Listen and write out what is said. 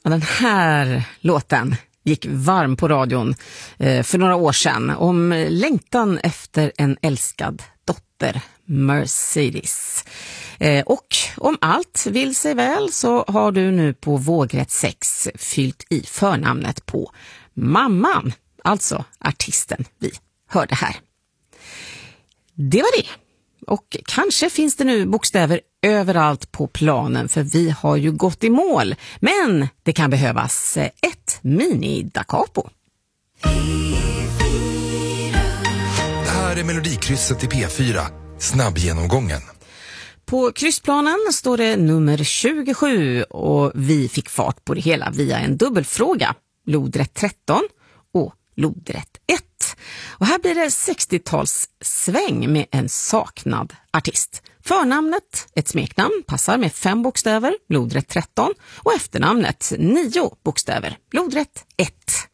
Och den här låten gick varm på radion för några år sedan om längtan efter en älskad dotter, Mercedes. Och om allt vill sig väl så har du nu på vågrätt 6 fyllt i förnamnet på mamman, alltså artisten vi hörde här. Det var det. Och kanske finns det nu bokstäver överallt på planen för vi har ju gått i mål. Men det kan behövas ett mini-da capo. Det här är Melodikrysset i P4. Snabbgenomgången. På kryssplanen står det nummer 27 och vi fick fart på det hela via en dubbelfråga. Lodrätt 13 och lodrätt 1. Och här blir det 60-tals sväng med en saknad artist. Förnamnet, ett smeknamn, passar med 5 bokstäver, lodrätt 13 och efternamnet 9 bokstäver, lodrätt 1.